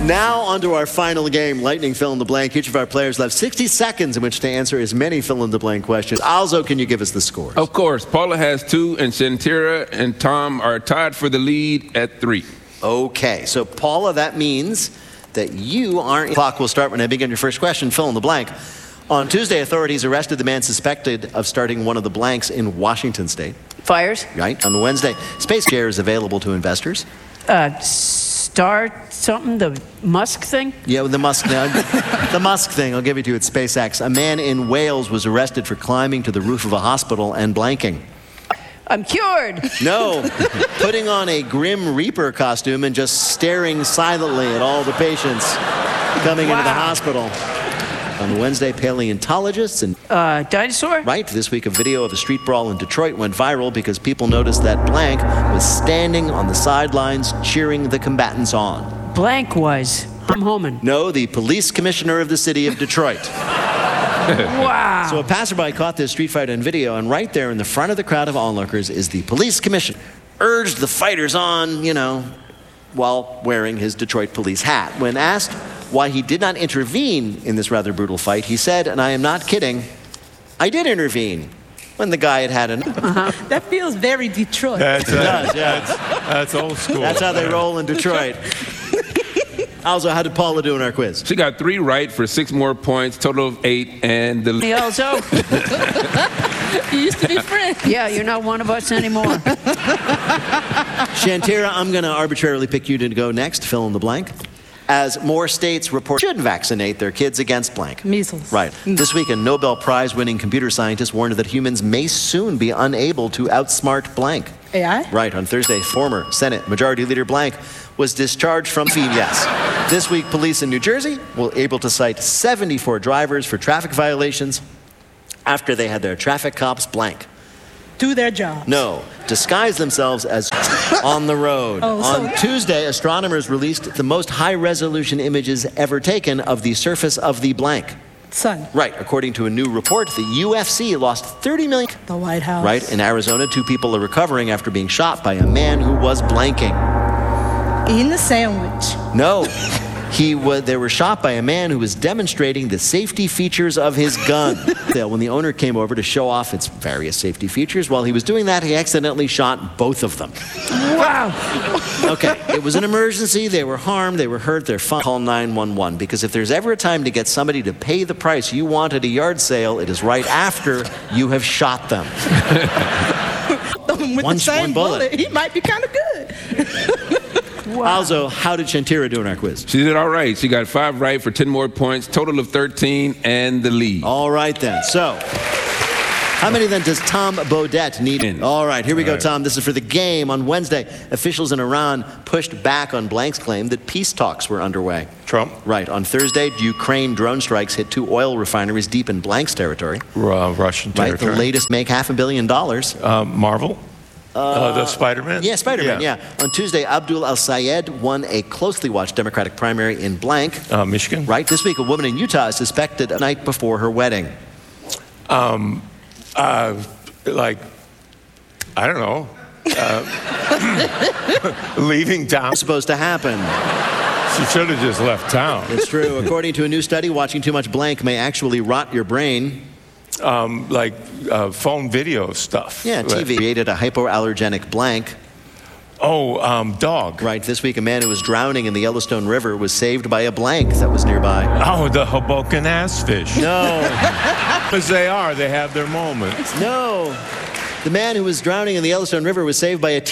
Now onto our final game, Lightning Fill in the Blank. Each of our players will have 60 seconds in which to answer as many fill-in-the-blank questions. Also, can you give us the scores? Of course. Paula has 2, and Shantira and Tom are tied for the lead at 3. Okay, so Paula, that means that you aren't... The clock will start when I begin your first question. Fill in the blank. On Tuesday, authorities arrested the man suspected of starting one of the blanks in Washington State. Fires. Right. On Wednesday, Space Share is available to investors. Start something, the Musk thing? Yeah, the Musk thing. I'll give it to you. It's SpaceX. A man in Wales was arrested for climbing to the roof of a hospital and blanking. I'm cured. No, putting on a Grim Reaper costume and just staring silently at all the patients coming into the hospital. On Wednesday, paleontologists and... Dinosaur? Right. This week, a video of a street brawl in Detroit went viral because people noticed that blank was standing on the sidelines cheering the combatants on. Blank was. I'm homing. No, the police commissioner of the city of Detroit. Wow. So a passerby caught this street fight on video, and right there in the front of the crowd of onlookers is the police commissioner. Urged the fighters on, while wearing his Detroit police hat. When asked why he did not intervene in this rather brutal fight, he said, and I am not kidding, I did intervene when the guy had enough. That feels very Detroit. That's old school. That's how they roll in Detroit. Also, how did Paula do in our quiz? She got 3 right for 6 more points, total of 8, and the lead. Also? You used to be friends. Yeah, you're not one of us anymore. Shantira, I'm going to arbitrarily pick you to go next. Fill in the blank. As more states report should vaccinate their kids against blank. Measles. Right. This week, a Nobel Prize-winning computer scientist warned that humans may soon be unable to outsmart blank. AI? Right. On Thursday, former Senate Majority Leader blank was discharged from yes. This week, police in New Jersey were able to cite 74 drivers for traffic violations after they had their traffic cops blank. Do their job. No, disguise themselves as on the road. On Tuesday, astronomers released the most high-resolution images ever taken of the surface of the blank. Sun. Right. According to a new report, the UFC lost $30 million. The White House. Right. In Arizona, 2 people are recovering after being shot by a man who was blanking. Eating the sandwich. No. They were shot by a man who was demonstrating the safety features of his gun. When the owner came over to show off its various safety features, while he was doing that, he accidentally shot both of them. Wow. Okay, it was an emergency. They were harmed. They were hurt. They're fine. Call 911, because if there's ever a time to get somebody to pay the price you want at a yard sale, it is right after you have shot them. With the same one bullet. He might be kind of good. Wow. Also, how did Shantira do in our quiz? She did all right. She got 5 right for 10 more points, total of 13, and the lead. All right, then. So, how many then does Tom Bodett need? All right, here we go, Tom. This is for the game. On Wednesday, officials in Iran pushed back on blank's claim that peace talks were underway. Trump. Right. On Thursday, Ukraine drone strikes hit 2 oil refineries deep in blank's territory. Russian territory. Right. The latest make $500 million. Marvel. The Spider-Man? Yeah, Spider-Man, yeah. On Tuesday, Abdul al-Sayed won a closely watched Democratic primary in blank. Michigan. Right. This week, a woman in Utah is suspected the night before her wedding. I don't know. Leaving town. What's supposed to happen? She should have just left town. It's true. According to a new study, watching too much blank may actually rot your brain. Phone video stuff. Yeah, TV created a hypoallergenic blank. Dog. Right. This week, a man who was drowning in the Yellowstone River was saved by a blank that was nearby. Oh, the Hoboken ass fish. No. As they are, they have their moments. No. The man who was drowning in the Yellowstone River was saved by a